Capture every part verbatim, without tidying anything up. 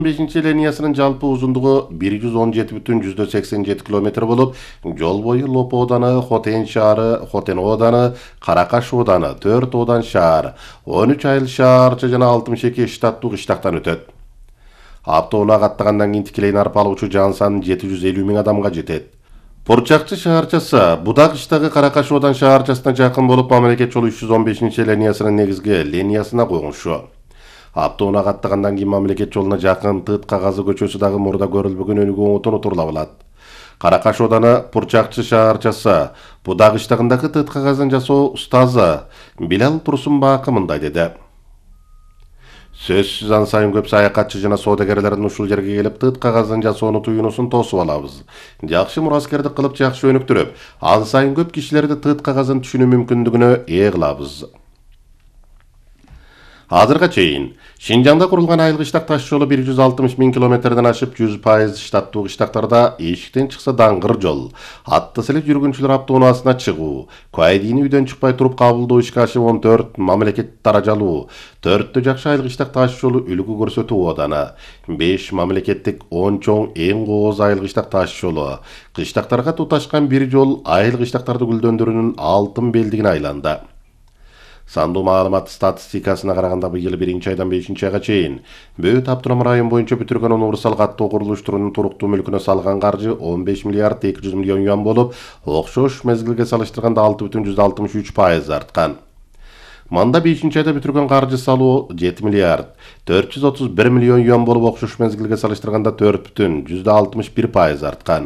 бешинчи линиясынын жалпы узундугу бир жүз он жети бүтүн жүздөн сексен жети километр болуп, жол бою Лопо ооданы, Хотен шаары, Хотен ооданы, Каракаш ооданы, төрт оодан шаар, он үч айыл шаарча жана алтымыш эки штаттуу кыштактан өтөт. Автоунаа каттагандан кийин тикелей нарп алуучу жан саны жети жүз элүү миң адамга жетет. Пурчакчы шаарчасы Буда кыштагы Каракаш оодан шаарчасына жакын болуп, мамлекет жолу үч жүз он бешинчи линиясынын негизги линиясына койгонушу. Автоунаа каттагандан кийин мамлекет жолуна жакын Тыт кагазы көчөсү дагы мурда көрүлбөгөн өнүгүү оңотон отурула алат. Каракаш ооданы Пурчакчы шаарчасы Буда кыштагындагы Тыт кагазын жасоо устазы Билал Турсунбакы мындай деди. Сөзсүз ан сайын көп саякатчы жана соодагерлердин ушул жерге келип Тыт кагазын жасоону туюнусун тосуп алабыз. Жакшы мураскердик кылып, жакшы өнүктүрүп, ан сайын көп кишилерди Тыт кагазын түшүнүү мүмкүндүгүнө ээ кылабыз. Азырга чейин Шинжаңда курулган айыл кыштак таш жолу бир жүз алтымыш миң километрден ашып, жүз пайыз штаттуу кыштактарда эшиктен чыкса даңгыр жол, атты селе жүргүнчүлөр автоунаасына чыгуу, куайдини үйдөн чыкпай туруп кабылдоо ишке ашып он төрт мамлекет даражалуу, төрттө жакшы айыл кыштак таш жолу үлгү көрсөтүү ооданы, беш мамлекеттик он чоң эң кооз айыл кыштак таш жолу, кыштактарга туташкан бир жол айыл кыштактарды гүлдөндүрүүнүн алтын белдигине айланды. Сандуу маалымат статистикасына караганда быйыл биринчи айдан бешинчи айга чейин Бөт автоном район боюнча бүтүргөн универсал каттоо курулуштарынын туруктуу мүлкүнө салган каржы он беш миллиард эки жүз миллион юан болуп, окшош мезгилге салыштырганда алты бүтүн жүз алтымыш үч пайыз арткан. Манда бешинчи айда бүтүргөн каржы салуу жети миллиард төрт жүз отуз бир миллион юан болуп, окшош мезгилге салыштырганда төрт бүтүн жүз алтымыш бир пайыз арткан.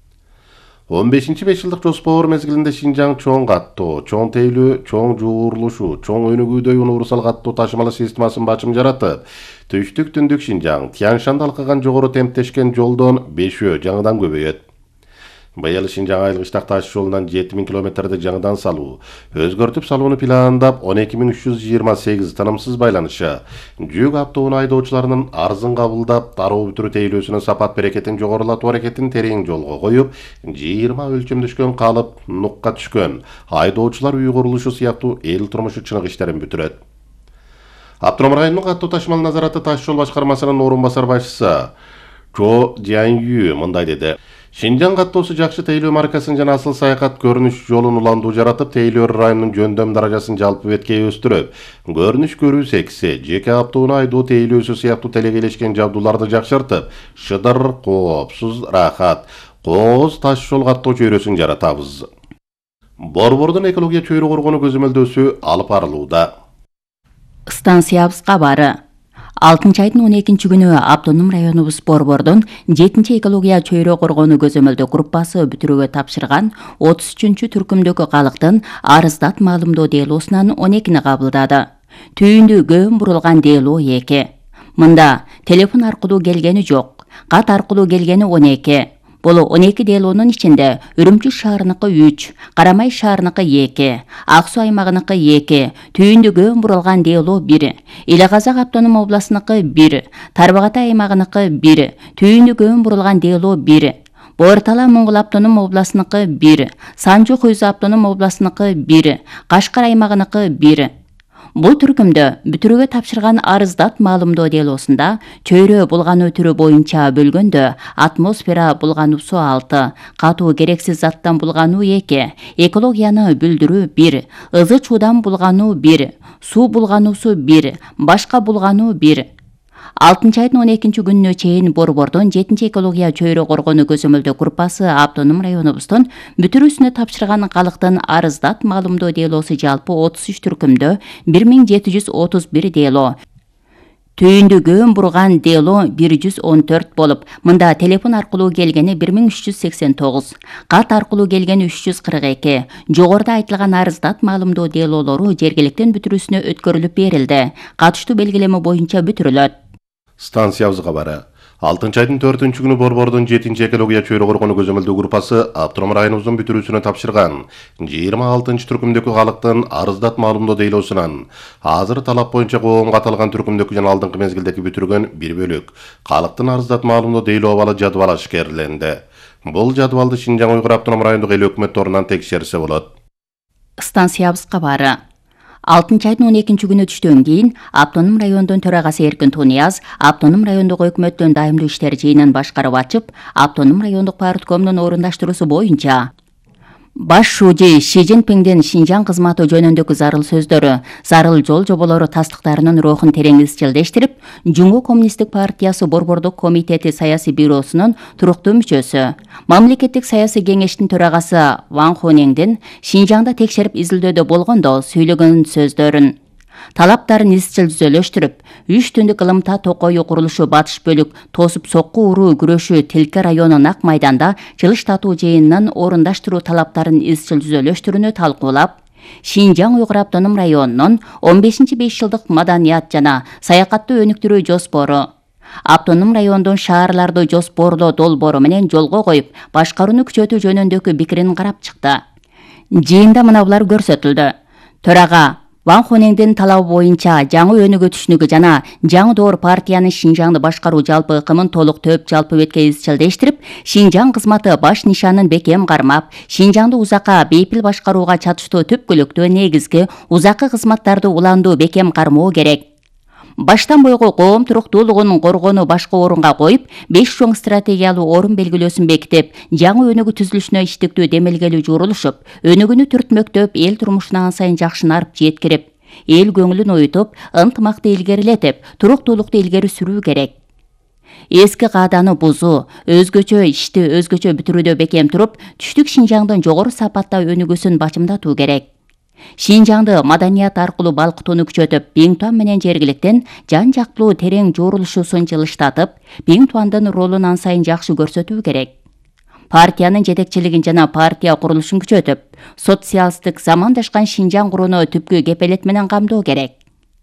он бешинчи беш жылдык жоспор мезгилинде Шинжаң чоң каттоо, чоң тейлөө, чоң жуурулушу, чоң өнүгүүдө универсал каттоо ташымалы системасын бачым жаратып, түштүк түндүк Шинжаң Тянь-Шанды алкаган жогору темптешкен жолдон бешөө жаңыдан көбөйөт. Быйыл Шинжаң айыл кыштак таш жолунан жети миң километрди жаңыдан салуу, өзгөртүп салууну пландап он эки миң үч жүз жыйырма сегиз тынымсыз байланышы, жүк автоунаа айдоочуларынын арзын кабылдап, тароо бүтүрүү тейлөөсүнүн сапат берекетин жогорулатуу аракетин терең жолго коюп, жыйырма өлчөмдөшкөн калып, нукка түшкөн айдоочулар үй курулушу сыяктуу эл турмушу чыныгы иштерин бүтүрөт. Автоном районунун каттоо ташмал назараты таш жол башкармасынын орун басар башчысы Чо Жианью мындай деди. Шинжаң каттоосу жакшы тейлөө маркасын жана асыл саякат көрүнүш жолун уландуу жаратып, тейлөө районунун жөндөм даражасын жалпы бетке өстүрүп, көрүнүш көрүү секси, жеке автоунаа айдоо тейлөөсү сыяктуу телегелешкен жабдууларды жакшыртып, шыдыр, коопсуз, рахат, кооз таш жол каттоо чөйрөсүн жаратабыз. Борбордун экология чөйрө коргонуу көзөмөлдөөсү алып барылууда. Станциябыз кабары. алтынчы айдын он экинчи күнү автоном районубуз Борбордун жетинчи экология чөйрө коргонуу көзөмөлдөө группасы бүтүрүүгө тапшырган отуз үчүнчү түркүмдөгү калктын арыздат маалымдоо делоосунан он экини кабылдады. Түйүндү көөн бурулган делоо эки. Мында телефон аркылуу келгени жок, кат аркылуу келгени он эки. Бул он эки делоонун ичинде Үрүмчү шаарыныкы үч, Карамай шаарыныкы эки, Ак Суу аймагыныкы эки, Түйүндү көөн бурулган делоо бир, Эле Казак автоном областыныкы бир, Тарбагатай аймагыныкы бир, Түйүндү көөн бурулган делоо бир, Боортала Моңгол автоном областыныкы бир, Санжу Куйзу автоном областыныкы бир, Кашкар аймагыныкы бир. Бул түркүмдө бүтүрүүгө тапшырган арыздат маалымдоо делоосунда чөйрө булгануу түрү боюнча бөлгөндө атмосфера булгануусу алты, катуу керексиз заттан булгануу эки, экологияны бүлдүрүү бир, ызы чуудан булгануу бир, суу булгануусу бир, башка булгануу бир. алтынчы айдын он экинчи күнүнө чейин Борбордун жетинчи экология чөйрө коргонуу көзөмөлдөө группасы автоном районубуздун бүтүрүүсүнө тапшырган калктын арыздат маалымдоо делоосу жалпы отуз үч түркүмдө бир миң жети жүз отуз бир делоо. Түйүндү көөн бурган делоо бир жүз он төрт болуп, мында телефон аркылуу келгени бир миң үч жүз сексен тогуз, кат аркылуу келгени үч жүз кырк эки, жогоруда айтылган арыздат маалымдоо делоолору жергиликтин бүтүрүүсүнө өткөрүлүп берилди. Катыштуу белгилеме боюнча бүтүрүлөт. Станциябыз кабары. алтынчы айдын төртүнчү күнү Борбордун жетинчи экология чөйрө коргонуу көзөмөлдөө группасы автоном районубуздун бүтүрүүсүнө тапшырган жыйырма алтынчы түркүмдөгү калктын арыздат маалымдоо делоосунан азыр талап боюнча коомго аталган түркүмдөгү жана алдыңкы мезгилдеги бүтүргөн бир бөлүк калктын арыздат маалымдоо делоо абалы жадвал ашкерленди. Бул жадвалды Шинжаң Уйгур автоном райондук эл өкмөт торунан текшерсе болот. Станциябыз кабары. алтынчы айдын он экинчи күнү түштөн кийин автоном райондун төрагасы Эркин Тунияз автоном райондук өкмөттүн дайымдуу иштер жыйынын башкарып ачып, автоном райондук парткомдун орундаштыруусу боюнча Баш шужи Ши Цзиньпиндин Шинжаң кызматы жөнүндөгү зарыл сөздөрү, зарыл жол жоболору тастыктарынын рухун терең изчилдештирип, Жумгу коммунисттик партиясы Борбордук комитети саясий бюросунун туруктуу мүчөсү, мамлекеттик саясий кеңештин төрагасы Ван Хонеңдин Шинжаңда текшерип изилдөөдө болгондо сүйлөгөн сөздөрүн талаптарын изчил түзөлөштүрүп, үч түндүк ылымта токою курулушу батыш бөлүк тосуп сокку уруу күрөшү Тилке району Нак майданда жылыштатуу жыйынынын орундаштыруу талаптарын изчил түзөлөштүрүүнү талкуулап, Шинжаң Уйгур автоном районунун он бешинчи беш жылдык маданият жана саякатты өнүктүрүү жоспору, автоном райондун шаарларды жоспорлоо долбоору менен жолго коюп, башкарууну күчөтүү жөнүндөгү пикирин карап чыкты. Жыйында мына булар көрсөтүлдү. Төрага Ван Хонеңдин талабы боюнча жаңы өнүгүү түшүнүгү жана жаңы доор партиянын Шинжаңды башкаруу жалпы ыкымын толук төп жалпы бетке изчилдештирип, Шинжаң кызматы баш нишанын бекем кармап, Шинжаңды узакка бейпил башкарууга чатыштуу түпкүлүктүү негизги узаккы кызматтарды уландуу бекем кармоо керек. Баштан бойго коом туруктуулугун коргоону башкы орунга коюп, беш чоң стратегиялуу орун белгилөөсүн бекитип, жаңы өнүгүү түзүлүшүнө иштиктүү демелгелүү журулушуп, өнүгүүнү түртмөктөп, эл турмушуна ан сайын жакшынарып жеткирип, эл көңүлүн оютуп, ынтымакты илгерилетип, туруктуулукту илгери сүрүү керек. Эски кааданы бузуу, өзгөчө ишти өзгөчө бүтүрүүдө бекем туруп, түштүк Шинжаңдын жогору сапатта өнүгүүсүн бачымдатуу керек. Шинжаңды маданият аркылуу балкытууну күчөтүп, Биң Туан менен жергиликтен жан жактылуу терең журулушуусун жылыштатып, Биң Туандын ролун ан сайын жакшы көрсөтүү керек. Партиянын жетекчилигин жана партия курулушун күчөтүп, социалисттик замандашкан Шинжаң курууну түпкү кепелет менен камдоо керек.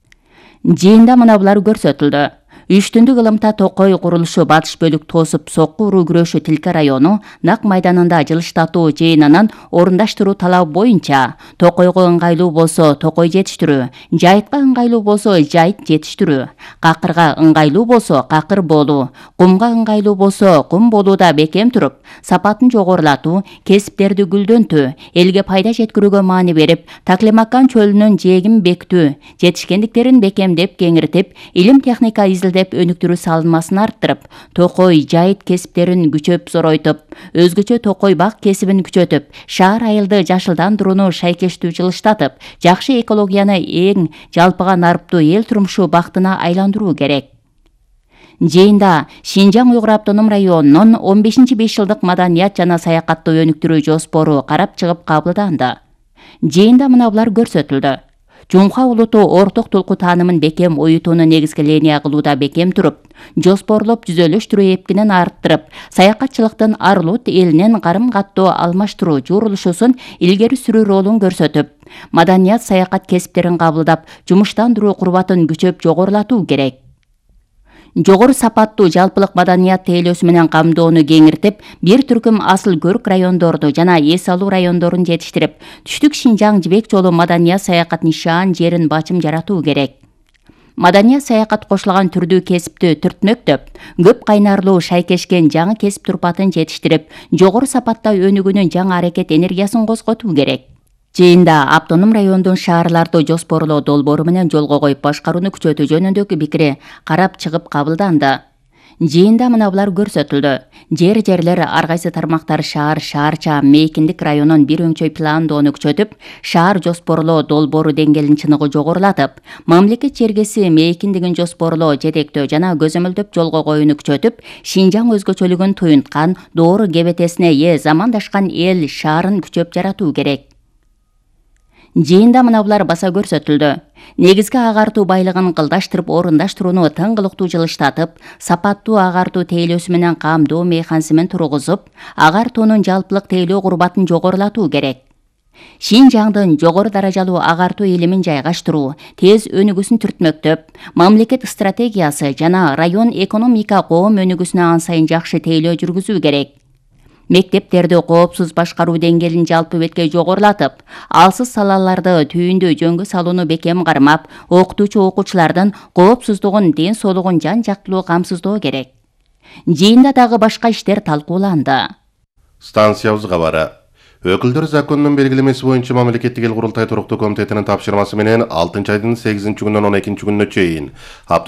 Жыйында мына булар көрсөтүлдү. Үч түндүк ылымта токой курулушу батыш бөлүк тосуп сокку уруу күрөшү Тилке району Нак майданында жылыштатуу жыйынынын орундаштыруу талабы боюнча токойго ыңгайлуу болсо токой жетиштирүү, жайытка ыңгайлуу болсо жайыт жетиштирүү, какырга ыңгайлуу болсо какыр болуу, кумга ыңгайлуу болсо кум болууда бекем туруп, сапатын жогорулатуу, кесиптерди гүлдөнтүү, элге пайда жеткирүүгө маани берип, Таклимакан чөлүнүн жээгин бекитүү, жетишкендиктерин бекемдеп кеңиртип, илим техника изилдеп өнүктүрүү салынмасын арттырып, токой жайыт кесиптерин күчөп зоройтуп, өзгөчө токой бак кесибин күчөтүп, шаар айылды жашылдандырууну шайкештүү жылыштатып, жакшы экологияны эң жалпыга нарыптуу эл турмушу бактына айландыруу керек. Жыйында Шинжаң Уйгур автоном районунун он бешинчи беш жылдык маданият жана саякатты өнүктүрүү жоспору карап чыгып кабылданды. Жыйында мына булар көрсөтүлдү. Жумха улуту орток толку таанымын бекем оютууну негизги линия кылууда бекем туруп, жоспорлоп түзөлүштүрүү эпкинин арттырып, саякатчылыктын Арлут элинин карым каттоо алмаштыруу журулушусун илгери сүрүү ролун көрсөтүп, маданият саякат кесиптерин кабылдап, жумуштандыруу курбатын күчөп жогорулатуу керек. Жогору сапаттуу жалпылык маданият тейлөөсү менен камдоону кеңиртип, бир түркүм асыл көрк райондорду жана эс алуу райондорун жетиштирип, түштүк Шинжаң жибек жолу маданият саякат нишан жерин бачым жаратуу керек. Маданият саякат кошулган түрдүү кесипти түртмөктөп, көп кайнарлуу шайкешкен жаңы кесип турпатын жетиштирип, жогору сапатта өнүгүүнүн жаңы аракет энергиясын козготуу керек. Жыйында автоном райондун шаарларды жоспорлоо долбоору менен жолго коюп башкарууну күчөтүү жөнүндөгү пикири карап чыгып кабылданды. Жыйында мына булар көрсөтүлдү. Жер-жерлер ар кайсы тармактар шаар, шаарча, мейкиндик районун бир өңчөй пландоону күчөтүп, шаар жоспорлоо долбоору деңгээлин чыныгы жогорулатып, мамлекет чергеси мейкиндигин жоспорлоо, жетектөө жана көзөмөлдөп жолго коюуну күчөтүп, Шинжаң өзгөчөлүгүн туюнткан, доору кебетесине ээ замандашкан эл шаарын күчөп жаратуу керек. Жыйында мына булар баса көрсөтүлдү. Негизги агартуу байлыгын кылдаштырып, орундаштырууну тыңгылыктуу жылыштатып, сапаттуу агартуу тейлөөсү менен камдоо механизмин тургузуп, агартуунун жалпылык тейлөө курбатын жогорулатуу керек. Шинжаңдын жогору даражалуу агартуу илимин жайгаштыруу, тез өнүгүүсүн түртмөктөп, мамлекет стратегиясы жана район экономика коом өнүгүүсүнө ан сайын жакшы тейлөө жүргүзүү керек. Мектептерди коопсуз башкаруу деңгээлин жалпы бетке жогорулатып, алсыз салаларды түйүндү жөнгө салууну бекем кармап, окутуучу окуучулардын коопсуздугун, ден соолугун жан жактылуу камсыздоо керек. Жыйында дагы башка иштер талкууланды. Станциябыз кабары. Өкүлдөр законунун белгилемеси боюнча мамлекеттик эл курултай туруктуу комитетинин тапшырмасы менен алтынчы айдын сегизинчи күнүнөн он экинчи күнүнө чейин